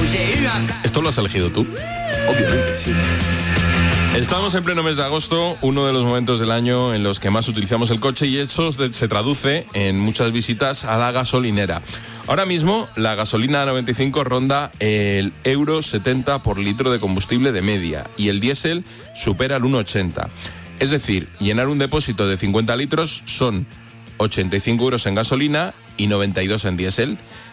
¿Esto lo has elegido tú? Obviamente, sí. Estamos en pleno mes de agosto, uno de los momentos del año en los que más utilizamos el coche, y eso se traduce en muchas visitas a la gasolinera. Ahora mismo la gasolina 95 ronda el €70 por litro de combustible de media y el diésel supera el 1,80. Es decir, llenar un depósito de 50 litros son 85 € en gasolina y 92 en diésel.